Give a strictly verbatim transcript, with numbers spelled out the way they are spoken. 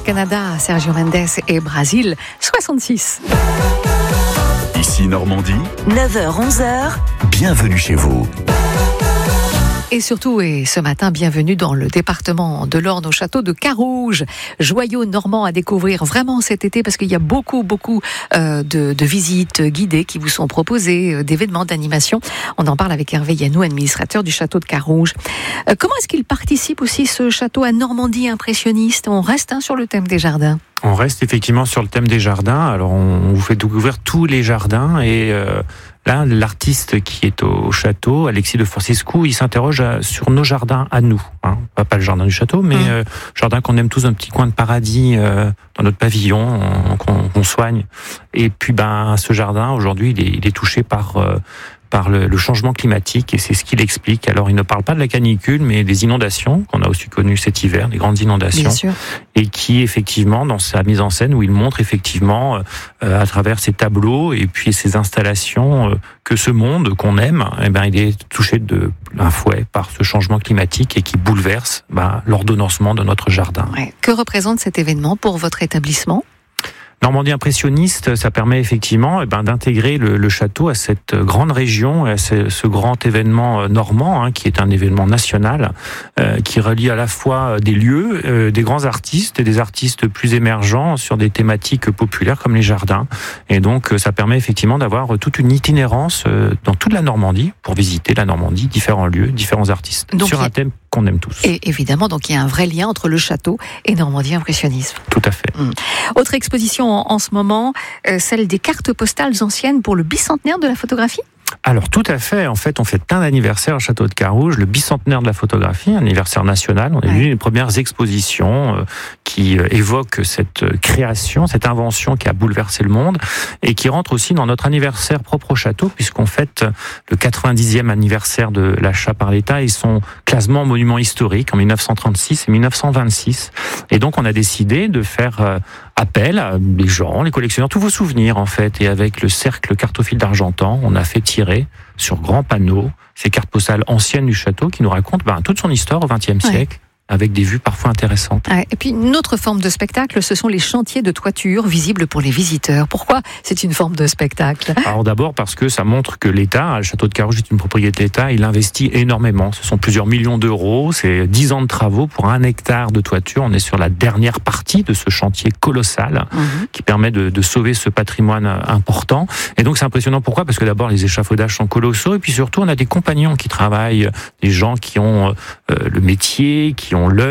Canada, Sergio Mendes et Brésil, soixante-six. Ici Normandie, neuf heures onze heures. Bienvenue chez vous. Et surtout, et ce matin, bienvenue dans le département de l'Orne, au château de Carouge. Joyau normand à découvrir vraiment cet été, parce qu'il y a beaucoup, beaucoup euh, de, de visites guidées qui vous sont proposées, euh, d'événements, d'animation. On en parle avec Hervé Yanou, administrateur du château de Carouge. Euh, comment est-ce qu'il participe aussi, ce château, à Normandie impressionniste? On reste hein, sur le thème des jardins. On reste effectivement sur le thème des jardins. Alors, on vous fait découvrir tous les jardins et euh, là, l'artiste qui est au château, Alexis de Forcescu, il s'interroge sur nos jardins à nous. Hein. Pas le jardin du château, mais mmh. euh, jardin qu'on aime tous, un petit coin de paradis euh, dans notre pavillon, on, qu'on, qu'on soigne. Et puis, ben, ce jardin aujourd'hui, il est, il est touché par euh, par le, le changement climatique, et c'est ce qu'il explique. Alors, il ne parle pas de la canicule, mais des inondations qu'on a aussi connues cet hiver, des grandes inondations, et qui, effectivement, dans sa mise en scène, où il montre effectivement, euh, à travers ses tableaux et puis ses installations, euh, que ce monde qu'on aime, eh ben, il est touché de plein fouet par ce changement climatique et qui bouleverse ben, l'ordonnancement de notre jardin. Ouais. Que représente cet événement pour votre établissement ? Normandie impressionniste, ça permet effectivement eh ben, d'intégrer le, le château à cette grande région, à ce, ce grand événement normand, hein, qui est un événement national, euh, qui relie à la fois des lieux, euh, des grands artistes et des artistes plus émergents sur des thématiques populaires comme les jardins. Et donc, ça permet effectivement d'avoir toute une itinérance euh, dans toute la Normandie pour visiter la Normandie, différents lieux, différents artistes, donc, sur un thème qu'on aime tous. Et évidemment, donc il y a un vrai lien entre le château et Normandie impressionnisme. Tout à fait. Mmh. Autre exposition en, en ce moment, euh, celle des cartes postales anciennes pour le bicentenaire de la photographie. Alors tout à fait, en fait on fait plein d'anniversaires au château de Carouge, le bicentenaire de la photographie, un anniversaire national. On a vu ouais. les premières expositions euh, qui euh, évoquent cette euh, création, cette invention qui a bouleversé le monde et qui rentre aussi dans notre anniversaire propre au château, puisqu'on fête le quatre-vingt-dixième anniversaire de l'achat par l'État et son classement monument historique en dix-neuf cent trente-six et dix-neuf cent vingt-six. Et donc on a décidé de faire euh, appel à les gens, les collectionneurs, tous vos souvenirs en fait. Et avec le cercle cartophile d'Argentan, on a fait tirer sur grands panneaux ces cartes postales anciennes du château qui nous racontent ben, toute son histoire au vingtième ouais. siècle, avec des vues parfois intéressantes. Et puis une autre forme de spectacle, ce sont les chantiers de toiture visibles pour les visiteurs. Pourquoi c'est une forme de spectacle ? Alors d'abord parce que ça montre que l'État, le château de Carouge est une propriété d'État, il investit énormément. Ce sont plusieurs millions d'euros, c'est dix ans de travaux pour un hectare de toiture. On est sur la dernière partie de ce chantier colossal mmh. qui permet de, de sauver ce patrimoine important. Et donc c'est impressionnant. Pourquoi ? Parce que d'abord les échafaudages sont colossaux et puis surtout on a des compagnons qui travaillent, des gens qui ont euh, le métier, qui ont l'œuvre,